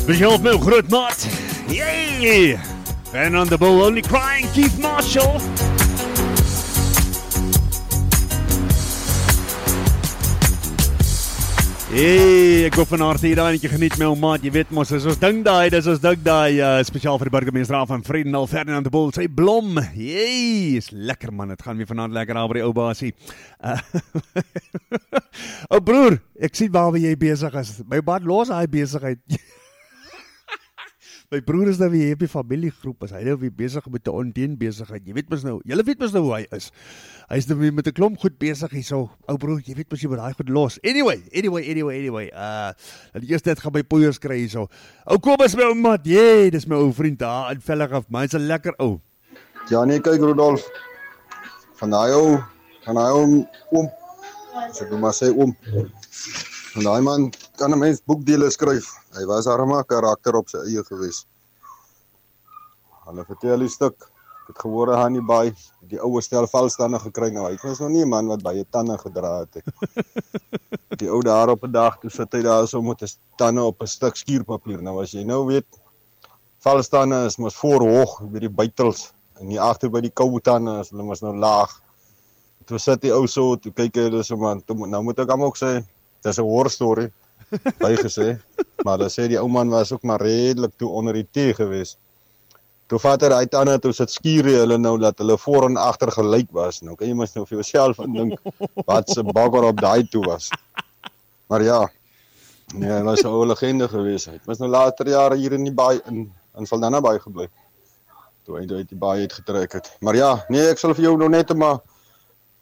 Begin met groot maat. Yay! And on the ball, only crying, Keith Marshall. Hey, ek hoop van harte hier daai netjie geniet met ou maat, jy weet mos, dis ons ding daai, spesiaal vir die burgemeester van Vredendal, Ferdinand de Bol, sy blom. Hey, is lekker man, dit gaan weer vanaand lekker daar by die ou basie. Ou broer, ek sien waar jy besig is. My baat los hy besigheid. My broer is nou weer op die familiegroep, as hy nou weer besig met die ondeen besigheid. Jy weet mos nou, julle weet mos nou hoe hy is. Hy is nou weer met 'n klomp goed besig hier so. Ou broer, jy weet mos jy moet daai goed los. Anyway. Die eerste net gaan by poeiers kry hier so. Ou Kobus my ou maat, jee, dis my ou vriend daar in Vellig af. Hy's 'n lekker ou. Ja nee, kyk Rudolf. Van daai ou oom. Ek moet maar sê oom. En daai man kan 'n mens boekdele skryf. Hy was arme karakter op sy eie gewees. Hulle vertel die stuk. Ek het gewore aan die baai, die ouwe stel valstande gekry. Nou, hy was nog nie 'n man wat baie tande gedra het. Die ou daar op 'n dag, toe sit hy daar so met 'n tande op 'n stuk skuurpapier. Nou as jy nou weet, valstande is mos voorhoog by die buitels en nie agter by die koue tande, is hulle mos nou laag. Toe sit die ou so, toe kyk hy hulle so man, nou moet ek hom ook sê, dis 'n horror story, bygesê, maar hulle sê die ou man was ook maar redelik toe onder die tee gewees. Toe vat hy die tande, toe sit skuur hulle nou, dat hulle voor en agter gelyk was. Nou kan jy mos nou vir jouself indink, wat se bagger op daai toe was. Maar ja, nee, hy was 'n ou legende gewees. Hy was nou later jare hier in die baai, in Saldanha baai gebly, toe hy uit die baai uitgetrek het. Maar ja, nee, ek sal vir jou nou net maar